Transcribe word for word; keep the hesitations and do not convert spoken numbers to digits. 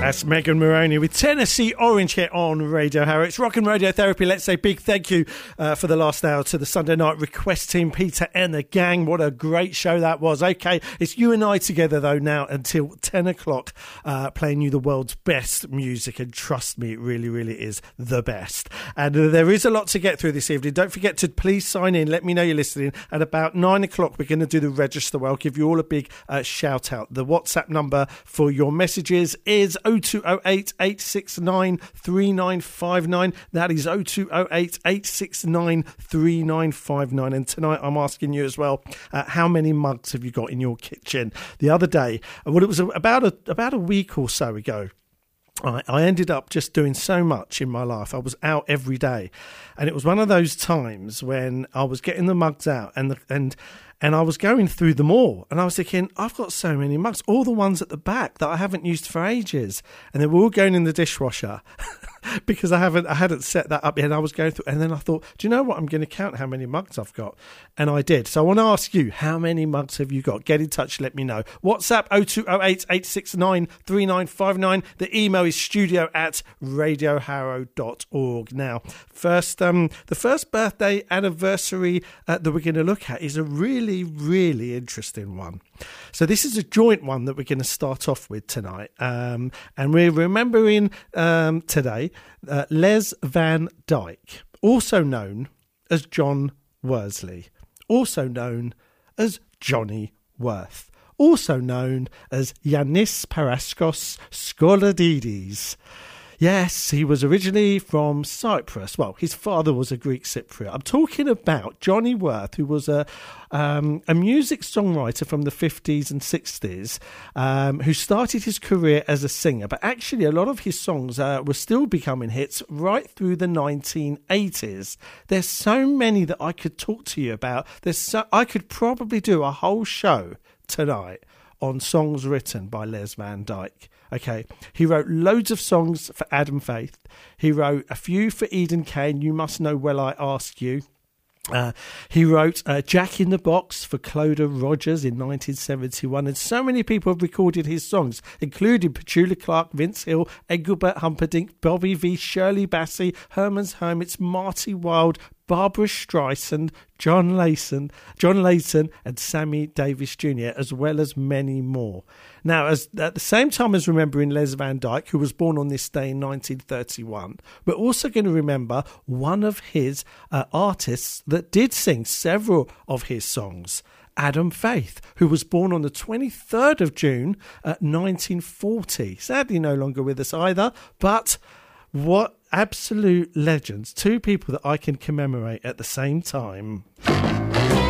That's Megan Moroney with Tennessee Orange here on Radio Harrow. It's Rock and Radio Therapy. Let's say big thank you uh, for the last hour to the Sunday Night Request team, Peter and the gang. What a great show that was. Okay, it's you and I together, though, now until ten o'clock, uh, playing you the world's best music. And trust me, it really, really is the best. And uh, there is a lot to get through this evening. Don't forget to please sign in. Let me know you're listening. At about nine o'clock, we're going to do the register. Well, I'll give you all a big uh, shout out. The WhatsApp number for your messages is oh two oh eight, eight six nine, three nine five nine. That is oh two oh eight, eight six nine, three nine five nine. And tonight I'm asking you as well, uh, how many mugs have you got in your kitchen? The other day, well, it was about a about a week or so ago, I, I ended up just doing so much in my life. I was out every day, and it was one of those times when I was getting the mugs out and the, and and I was going through them all, and I was thinking, I've got so many mugs, all the ones at the back that I haven't used for ages, and they were all going in the dishwasher because I haven't I hadn't set that up yet. And I was going through, and then I thought, do you know what? I'm going to count how many mugs I've got, and I did. So I want to ask you, how many mugs have you got? Get in touch, let me know. WhatsApp oh two oh eight, eight six nine, three nine five nine. The email is studio at radio harrow dot org. Now, first, um, the first birthday anniversary uh, that we're going to look at is a really, really interesting one. So this is a joint one that we're going to start off with tonight, um, and we're remembering um, today uh, Les Van Dyke, also known as John Worsley, also known as Johnny Worth, also known as Yanis Paraskos Skolodides. Yes, he was originally from Cyprus. Well, his father was a Greek Cypriot. I'm talking about Johnny Worth, who was a um, a music songwriter from the fifties and sixties, um, who started his career as a singer. But actually, a lot of his songs uh, were still becoming hits right through the nineteen eighties. There's so many that I could talk to you about. There's so, I could probably do a whole show tonight on songs written by Les Van Dyke. Okay, he wrote loads of songs for Adam Faith. He wrote a few for Eden Kane, You Must Know Well I Ask You. Uh, he wrote uh, Jack in the Box for Cloda Rogers in nineteen seventy-one, and so many people have recorded his songs, including Petula Clark, Vince Hill, Engelbert Humperdinck, Bobby V, Shirley Bassey, Herman's Hermits, Marty Wilde, Barbara Streisand, John Layton, John Layton, and Sammy Davis Junior, as well as many more. Now, as at the same time as remembering Les Van Dyke, who was born on this day in nineteen thirty-one, we're also going to remember one of his uh, artists that did sing several of his songs, Adam Faith, who was born on the twenty-third of June uh, nineteen forty. Sadly, no longer with us either, but what absolute legends. Two people that I can commemorate at the same time.